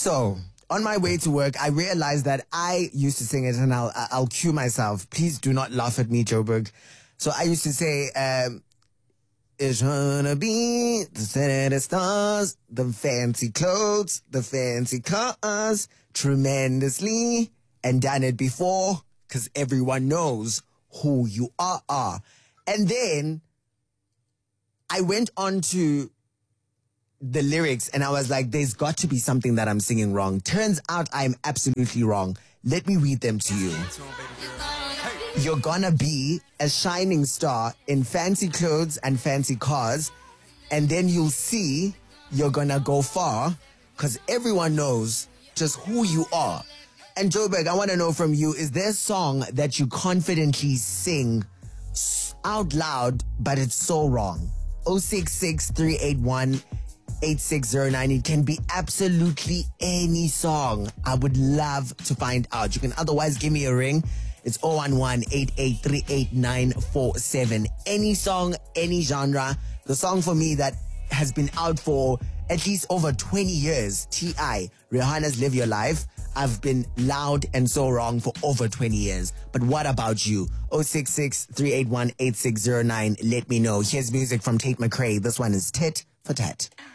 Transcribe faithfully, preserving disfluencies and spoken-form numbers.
So, on my way to work, I realized that I used to sing it, and I'll I'll cue myself. Please do not laugh at me, Joburg. So I used to say, um, "It's gonna be the set of the stars, the fancy clothes, the fancy cars, tremendously, and done it before, because everyone knows who you are." And then I went on to the lyrics and I was like, there's got to be something that I'm singing wrong. Turns out I'm absolutely wrong. Let me read them to you. You're gonna be a shining star in fancy clothes and fancy cars, and then you'll see you're gonna go far, because everyone knows just who you are. And Joburg, I want to know from you, is there a song that you confidently sing out loud, but it's so wrong? oh six six, three eight one, eight six zero nine. It can be absolutely any song. I would love to find out. You can otherwise give me a ring. It's oh one one, eight eight three eight nine four seven. Any song, any genre. The song for me that has been out for at least over twenty years, T I, Rihanna's Live Your Life. I've been loud and so wrong for over twenty years. But what about you? oh six six, three eight one, eight six zero nine. Let me know. Here's music from Tate McRae. This one is Tit for Tat.